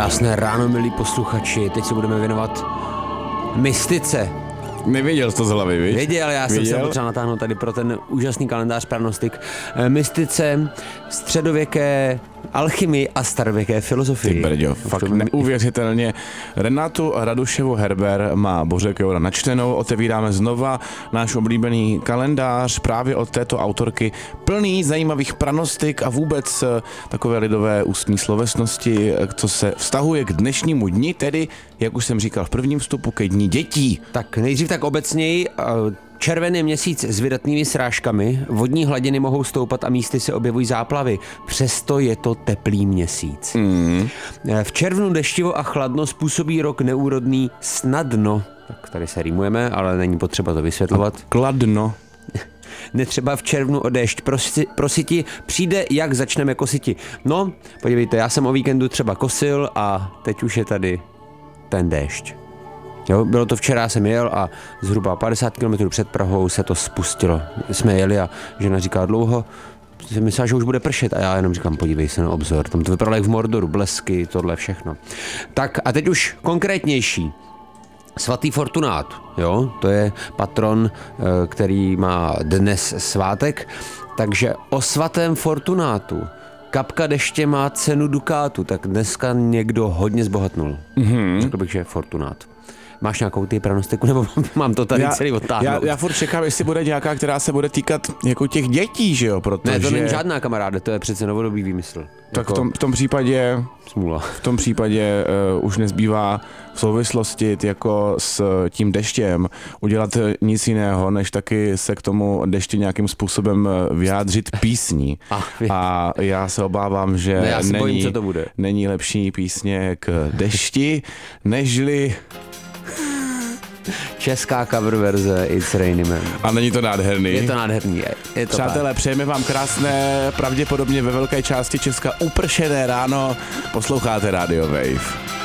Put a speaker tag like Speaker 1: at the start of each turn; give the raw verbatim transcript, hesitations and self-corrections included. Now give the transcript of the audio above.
Speaker 1: Krásné ráno, milí posluchači. Teď se budeme věnovat mystice.
Speaker 2: Nevěděl jsi to z hlavy, víš?
Speaker 1: Věděl, já jsem
Speaker 2: Věděl?
Speaker 1: se potřeba natáhnout tady pro ten úžasný kalendář prognostik. Mystice, středověké alchymii a starověké filozofii.
Speaker 2: Ty brďo, fakt neuvěřitelně. Renátu Raduševu Herber má Bořek Joura načtenou. Otevíráme znova náš oblíbený kalendář právě od této autorky, plný zajímavých pranostik a vůbec takové lidové ústní slovesnosti, co se vztahuje k dnešnímu dni, tedy, jak už jsem říkal v prvním vstupu, ke dní dětí.
Speaker 1: Tak nejdřív tak obecněji. Červený měsíc s vydatnými srážkami, vodní hladiny mohou stoupat a místy se objevují záplavy. Přesto je to teplý měsíc.
Speaker 2: Mm.
Speaker 1: V červnu deštivo a chladno způsobí rok neúrodný snadno. Tak tady se rýmujeme, ale není potřeba to vysvětlovat.
Speaker 2: Kladno.
Speaker 1: Netřeba v červnu o déšť prosi, prositi, přijde, jak začneme kositi. No, podívejte, já jsem o víkendu třeba kosil a teď už je tady ten déšť. Jo, bylo to včera, jsem jel a zhruba padesát kilometrů před Prahou se to spustilo. Jsme jeli a žena říká dlouho, jsem myslela, že už bude pršet a já jenom říkám, podívej se na obzor, tam to vypadalo jak v Mordoru, blesky, tohle všechno. Tak a teď už konkrétnější. Svatý Fortunát, jo, to je patron, který má dnes svátek, takže o svatém Fortunátu kapka deště má cenu dukátu, tak dneska někdo hodně zbohatnul. Mm-hmm. Řekl bych, že Fortunát. Máš nějakou ty pranostiku, nebo mám to tady já, celý odtáhnout?
Speaker 2: Já, já furt čekám, jestli bude nějaká, která se bude týkat jako těch dětí, že jo, protože...
Speaker 1: Ne, to není žádná kamaráde, to je přece novodobý výmysl.
Speaker 2: Tak
Speaker 1: jako...
Speaker 2: v, tom, v tom případě...
Speaker 1: Smůla.
Speaker 2: V tom případě uh, už nezbývá v souvislosti jako s tím deštěm udělat nic jiného, než taky se k tomu dešti nějakým způsobem vyjádřit písní. A, a já se obávám, že
Speaker 1: ne, já se
Speaker 2: není,
Speaker 1: bojím, co to bude.
Speaker 2: Není lepší písně k dešti, nežli...
Speaker 1: Česká cover verze It's Raining Man.
Speaker 2: A není to nádherný?
Speaker 1: Je to nádherný. Je, je to
Speaker 2: Přátelé,
Speaker 1: pár.
Speaker 2: přejeme vám krásné, pravděpodobně ve velké části Česka upršené ráno. Posloucháte Radio Wave.